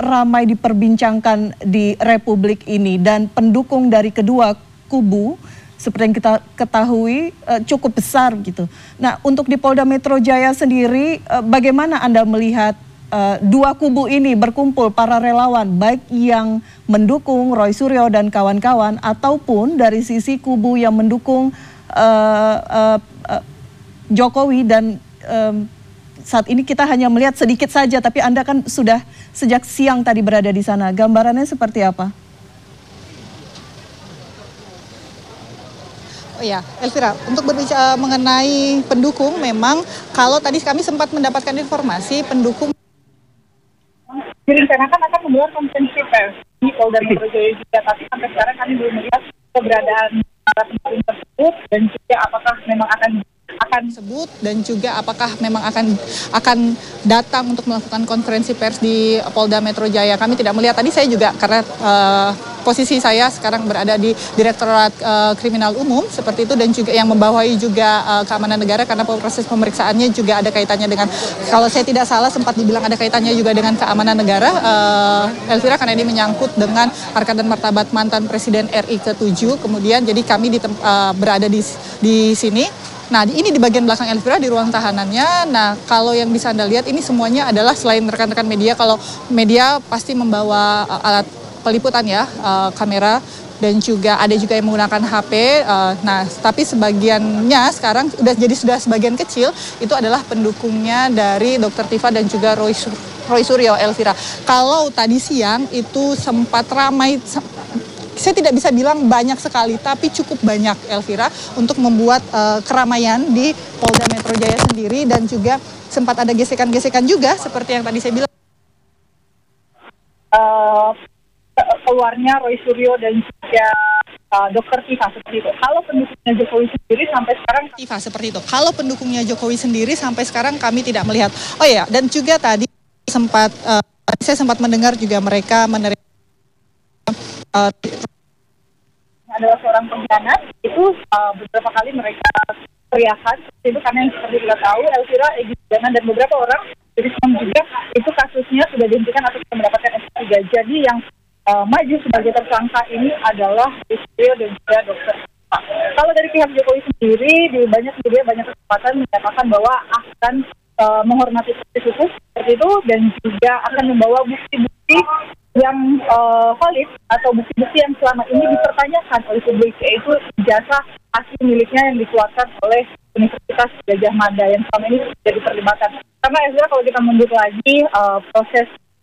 ramai diperbincangkan di Republik ini dan pendukung dari kedua kubu seperti yang kita ketahui cukup besar gitu. Nah, untuk di Polda Metro Jaya sendiri, bagaimana Anda melihat dua kubu ini berkumpul para relawan, baik yang mendukung Roy Suryo dan kawan-kawan ataupun dari sisi kubu yang mendukung Jokowi dan saat ini kita hanya melihat sedikit saja, tapi Anda kan sudah sejak siang tadi berada di sana. Gambarannya seperti apa? Oh ya, Elvira, untuk berbicara mengenai pendukung, memang kalau tadi kami sempat mendapatkan informasi pendukung direncanakan akan menggelar konferensi pers di Polda Metro Jaya juga, tapi sampai sekarang kami belum melihat keberadaan para pendukung tersebut dan juga apakah memang akan sebut dan juga apakah memang akan datang untuk melakukan konferensi pers di Polda Metro Jaya. Kami tidak melihat, tadi saya juga karena posisi saya sekarang berada di Direktorat Kriminal Umum seperti itu, dan juga yang membawahi juga keamanan negara karena proses pemeriksaannya juga ada kaitannya dengan, kalau saya tidak salah sempat dibilang ada kaitannya juga dengan keamanan negara, Elvira, karena ini menyangkut dengan harkat dan martabat mantan Presiden RI ke-7. Kemudian jadi kami berada di sini. Nah, ini di bagian belakang Elvira, di ruang tahanannya. Nah, kalau yang bisa Anda lihat ini semuanya adalah selain rekan-rekan media, kalau media pasti membawa alat peliputan ya, kamera, dan juga ada juga yang menggunakan HP. Nah, tapi sebagiannya sekarang sudah sebagian kecil itu adalah pendukungnya dari Dr. Tifa dan juga Roy Suryo, Elvira. Kalau tadi siang itu sempat ramai, saya tidak bisa bilang banyak sekali, tapi cukup banyak, Elvira, untuk membuat keramaian di Polda Metro Jaya sendiri, dan juga sempat ada gesekan-gesekan juga seperti yang tadi saya bilang. Keluarnya Roy Suryo dan juga Dr. Tifa seperti itu. Kalau pendukungnya Jokowi sendiri sampai sekarang Seperti itu. Kalau pendukungnya Jokowi sendiri sampai sekarang kami tidak melihat. Oh ya, dan juga tadi saya sempat mendengar juga mereka menerima adalah seorang pengkhianat, itu beberapa kali mereka teriakan itu karena yang seperti kita tahu, Elvira, Egy Sujana dan beberapa orang jadi juga itu kasusnya sudah dihentikan atau sudah mendapatkan SP3. Jadi yang maju sebagai tersangka ini adalah Suryo dan juga Dr. Tifa. Kalau dari pihak Jokowi sendiri, di banyak kesempatan menyatakan bahwa akan menghormati proses hukum seperti itu, dan juga akan membawa bukti-bukti yang valid atau bukti-bukti yang selama ini dipertanyakan oleh publik, yaitu ijazah asli miliknya yang dikeluarkan oleh Universitas Gadjah Mada yang selama ini jadi terlibatkan. Karena kalau kita mundur lagi proses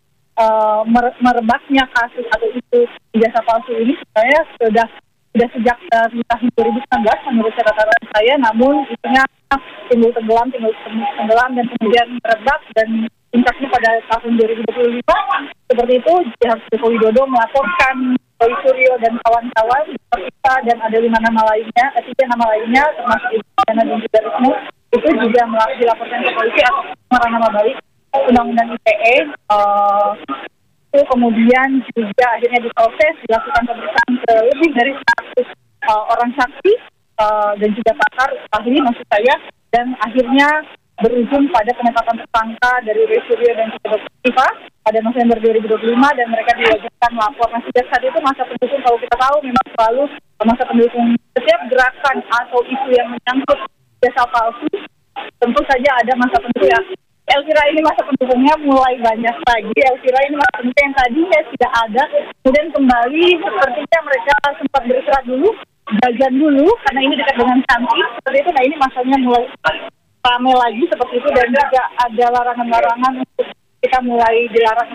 merebaknya kasus atau isu ijazah palsu ini sebenarnya sudah sejak tahun 2019 menurut catatan saya, namun isunya timbul tenggelam dan kemudian merebak, dan puncaknya pada tahun 2025 seperti itu. Joko Widodo melaporkan Roy Suryo dan kawan-kawan dan ada 3 nama lainnya termasuk Ibu Diana dan juga Rismu, itu juga dilaporkan ke polisi atas pencemaran nama baik Undang-Undang ITE. Itu kemudian juga akhirnya diproses, dilakukan pemeriksaan ke lebih dari 100 orang saksi dan juga pakar ahli maksud saya, dan akhirnya berujung pada penetapan tersangka dari Roy Suryo dan juga Dr. Tifa pada November 2025, dan mereka diwajibkan lapor. Nah, sejak saat itu masa pendukung, kalau kita tahu memang selalu masa pendukung setiap gerakan atau isu yang menyangkut jasa palsu, tentu saja ada masa pendukung. Elvira, ini masa pendukungnya mulai banyak lagi. Elvira, ini masa pendukung yang tadinya tidak ada, kemudian kembali sepertinya mereka sempat beristirahat dulu, jajan dulu, karena ini dekat dengan cantik seperti itu. Nah, ini masanya mulai ramai lagi seperti itu, dan juga ada larangan-larangan untuk kita mulai dilarang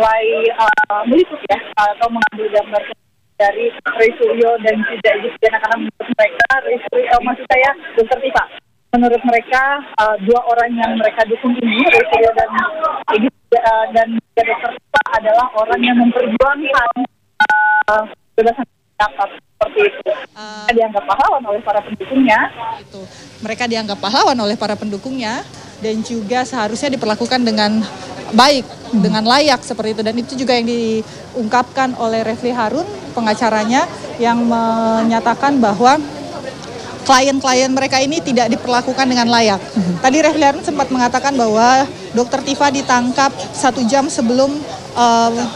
meliput ya, atau mengambil gambar dari Roy Suryo dan juga Egy Sujana, karena menurut mereka maksud saya Dr. Tifa, menurut mereka 2 orang yang mereka dukung ini, Roy Suryo dan Egy dan juga Dr. Tifa, adalah orang yang memperjuangkan kebebasan pendapat seperti itu. Mereka dianggap pahlawan oleh para pendukungnya. Mereka dianggap pahlawan oleh para pendukungnya, dan juga seharusnya diperlakukan dengan baik, dengan layak seperti itu. Dan itu juga yang diungkapkan oleh Refli Harun, pengacaranya, yang menyatakan bahwa klien-klien mereka ini tidak diperlakukan dengan layak. Tadi Refli Harun sempat mengatakan bahwa Dr. Tifa ditangkap 1 jam sebelum